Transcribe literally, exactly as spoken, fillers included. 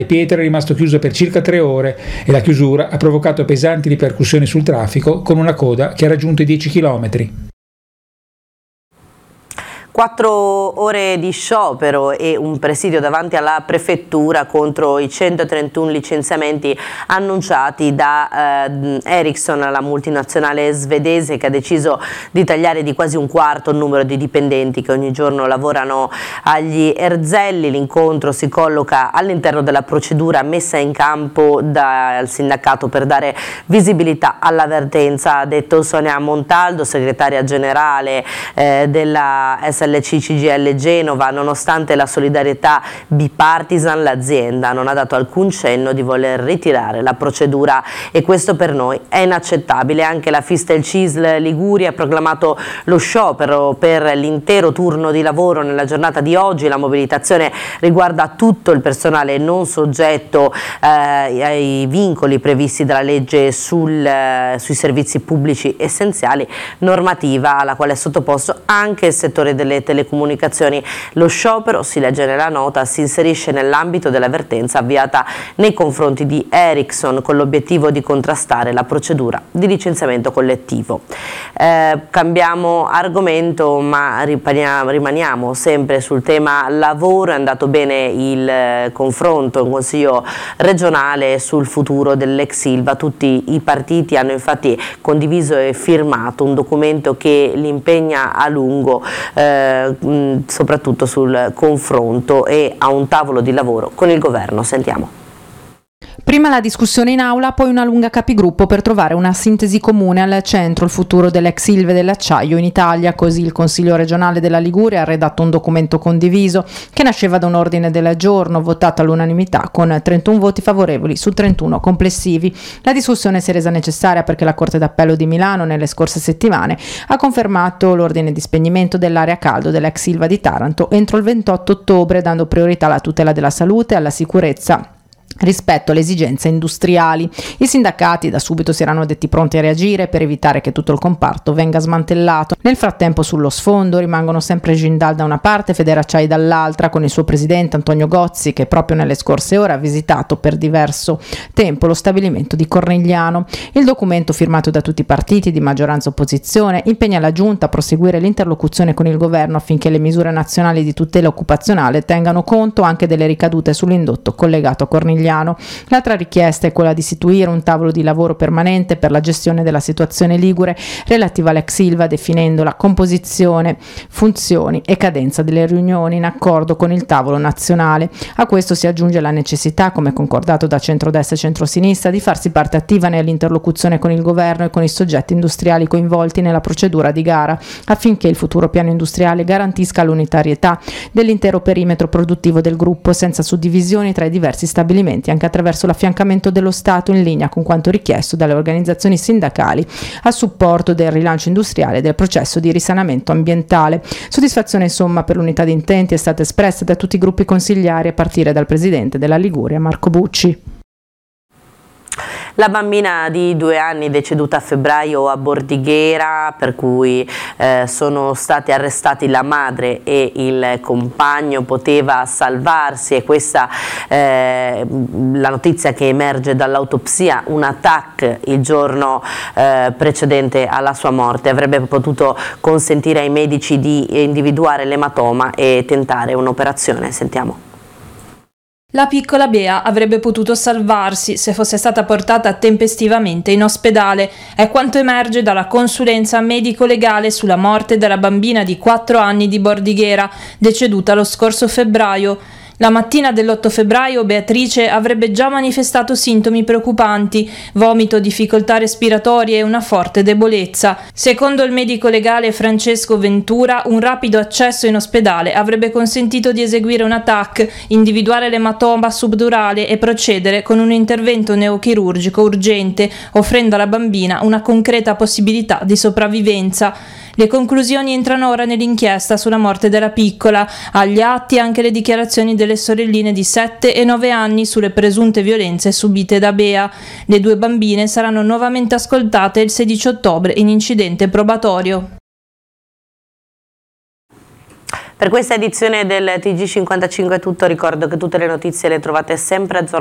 Pietra è rimasto chiuso per circa tre ore e la chiusura ha provocato pesanti ripercussioni sul traffico, con una coda che ha raggiunto i dieci chilometri. Quattro ore di sciopero e un presidio davanti alla prefettura contro i centotrentuno licenziamenti annunciati da eh, Ericsson, la multinazionale svedese che ha deciso di tagliare di quasi un quarto il numero di dipendenti che ogni giorno lavorano agli erzelli. L'incontro si colloca all'interno della procedura messa in campo dal sindacato per dare visibilità all'avvertenza, ha detto Sonia Montaldo, segretaria generale eh, della S L C C G I L Genova. Nonostante la solidarietà bipartisan, l'azienda non ha dato alcun cenno di voler ritirare la procedura e questo per noi è inaccettabile. Anche la Fistel C I S L Liguria ha proclamato lo sciopero per l'intero turno di lavoro nella giornata di oggi. La mobilitazione riguarda tutto il personale non soggetto eh, ai vincoli previsti dalla legge sul, eh, sui servizi pubblici essenziali, normativa alla quale è sottoposto anche il settore delle telecomunicazioni. Lo sciopero, si legge nella nota, si inserisce nell'ambito dell'avvertenza avviata nei confronti di Ericsson con l'obiettivo di contrastare la procedura di licenziamento collettivo. Eh, cambiamo argomento, ma rimaniamo sempre sul tema lavoro. È andato bene il eh, confronto in Consiglio regionale sul futuro dell'ex Ilva. Tutti i partiti hanno infatti condiviso e firmato un documento che li impegna a lungo eh, mh, soprattutto sul confronto e a un tavolo di lavoro con il governo. Sentiamo. Prima la discussione in aula, poi una lunga capigruppo per trovare una sintesi comune. Al centro il futuro dell'ex Ilva e dell'acciaio in Italia. Così il Consiglio regionale della Liguria ha redatto un documento condiviso che nasceva da un ordine del giorno votato all'unanimità con trentuno voti favorevoli su trentuno complessivi. La discussione si è resa necessaria perché la Corte d'Appello di Milano nelle scorse settimane ha confermato l'ordine di spegnimento dell'area a caldo dell'ex Ilva di Taranto entro il ventotto ottobre, dando priorità alla tutela della salute e alla sicurezza rispetto alle esigenze industriali. I sindacati da subito si erano detti pronti a reagire per evitare che tutto il comparto venga smantellato. Nel frattempo sullo sfondo rimangono sempre Jindal da una parte e Federacciai dall'altra, con il suo presidente Antonio Gozzi che proprio nelle scorse ore ha visitato per diverso tempo lo stabilimento di Cornigliano. Il documento, firmato da tutti i partiti di maggioranza e opposizione, impegna la Giunta a proseguire l'interlocuzione con il governo affinché le misure nazionali di tutela occupazionale tengano conto anche delle ricadute sull'indotto collegato a Cornigliano. L'altra richiesta è quella di istituire un tavolo di lavoro permanente per la gestione della situazione ligure relativa all'ex Ilva, definendo la composizione, funzioni e cadenza delle riunioni in accordo con il tavolo nazionale. A questo si aggiunge la necessità, come concordato da centrodestra e centrosinistra, di farsi parte attiva nell'interlocuzione con il governo e con i soggetti industriali coinvolti nella procedura di gara, affinché il futuro piano industriale garantisca l'unitarietà dell'intero perimetro produttivo del gruppo, senza suddivisioni tra i diversi stabilimenti, anche attraverso l'affiancamento dello Stato in linea con quanto richiesto dalle organizzazioni sindacali a supporto del rilancio industriale e del processo di risanamento ambientale. Soddisfazione insomma per l'unità di intenti è stata espressa da tutti i gruppi consigliari a partire dal presidente della Liguria Marco Bucci. La bambina di due anni deceduta a febbraio a Bordighera, per cui eh, sono stati arrestati la madre e il compagno, poteva salvarsi, e questa è eh, la notizia che emerge dall'autopsia. Un attacco il giorno eh, precedente alla sua morte avrebbe potuto consentire ai medici di individuare l'ematoma e tentare un'operazione. Sentiamo. La piccola Bea avrebbe potuto salvarsi se fosse stata portata tempestivamente in ospedale. È quanto emerge dalla consulenza medico-legale sulla morte della bambina di quattro anni di Bordighera, deceduta lo scorso febbraio. La mattina dell'otto febbraio Beatrice avrebbe già manifestato sintomi preoccupanti, vomito, difficoltà respiratorie e una forte debolezza. Secondo il medico legale Francesco Ventura, un rapido accesso in ospedale avrebbe consentito di eseguire un A T A C, individuare l'ematoma subdurale e procedere con un intervento neochirurgico urgente, offrendo alla bambina una concreta possibilità di sopravvivenza. Le conclusioni entrano ora nell'inchiesta sulla morte della piccola. Agli atti anche le dichiarazioni delle sorelline di sette e nove anni sulle presunte violenze subite da Bea. Le due bambine saranno nuovamente ascoltate il sedici ottobre in incidente probatorio. Per questa edizione del T G cinquantacinque è tutto, ricordo che tutte le notizie le trovate sempre aggiornate